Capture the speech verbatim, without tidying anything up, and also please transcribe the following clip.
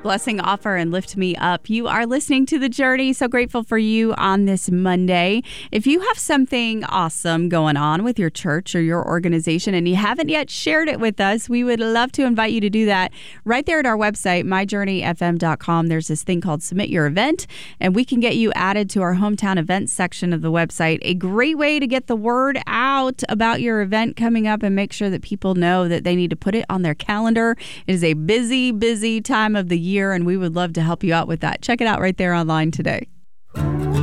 Blessing Offer and Lift Me Up. You are listening to The Journey. So grateful for you on this Monday. If you have something awesome going on with your church or your organization and you haven't yet shared it with us, we would love to invite you to do that right there at our website, my journey f m dot com. There's this thing called Submit Your Event, and we can get you added to our hometown events section of the website. A great way to get the word out about your event coming up and make sure that people know that they need to put it on their calendar. It is a busy, busy time of the year, and we would love to help you out with that. Check it out right there online today.